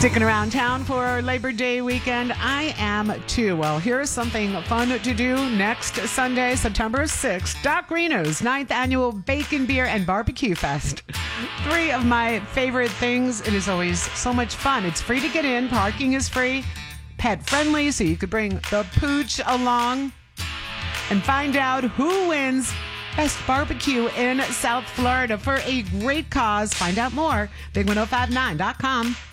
Sticking around town for Labor Day weekend? I am too. Well, here's something fun to do next Sunday, September 6th. Doc Reno's 9th Annual Bacon, Beer, and Barbecue Fest. 3 of my favorite things. It is always so much fun. It's free to get in. Parking is free. Pet friendly, so you could bring the pooch along and find out who wins Best Barbecue in South Florida for a great cause. Find out more. Big1059.com.